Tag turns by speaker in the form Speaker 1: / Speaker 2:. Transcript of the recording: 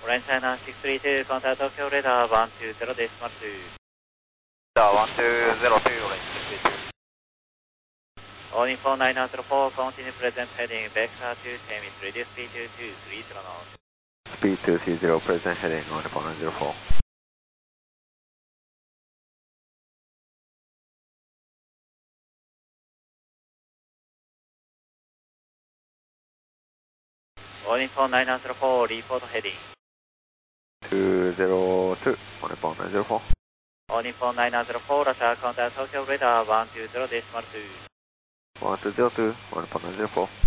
Speaker 1: Orange China 632, contact Tokyo radar 120 decimal 2.
Speaker 2: 1202, Orange 632.
Speaker 1: All info 904, continue present heading vector 210 with reduce speed to 230 knots.
Speaker 2: Speed 230, present heading on 904.
Speaker 1: All info 904, report heading.
Speaker 2: 202, on 904.
Speaker 1: All info 904, Russia, contact Tokyo radar 120 decimal 2.
Speaker 2: 1202, on 904.